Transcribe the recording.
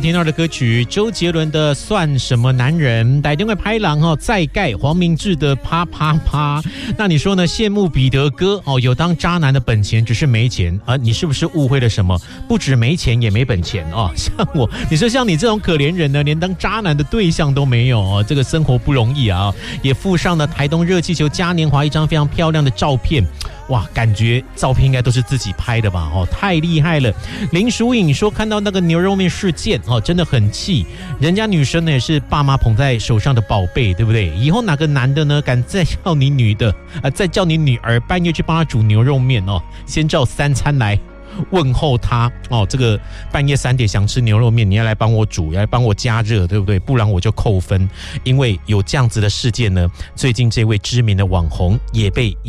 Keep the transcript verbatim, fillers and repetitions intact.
听到的歌曲，周杰伦的《算什么男人》，打电话拍狼哦，再盖黄明志的啪啪啪。那你说呢？羡慕彼得哥哦，有当渣男的本钱，只是没钱啊！你是不是误会了什么？不止没钱，也没本钱哦。像我，你说像你这种可怜人呢，连当渣男的对象都没有哦，这个生活不容易啊！也附上了台东热气球嘉年华一张非常漂亮的照片。哇，感觉照片应该都是自己拍的吧？哦，太厉害了！林淑颖说看到那个牛肉面事件哦，真的很气。人家女生呢也是爸妈捧在手上的宝贝，对不对？以后哪个男的呢敢再叫你女的啊，再叫你女儿半夜去帮他煮牛肉面哦，先照三餐来问候他哦，这个半夜三点想吃牛肉面，你要来帮我煮，要来帮我加热，对不对？不然我就扣分。因为有这样子的事件呢，最近这位知名的网红也被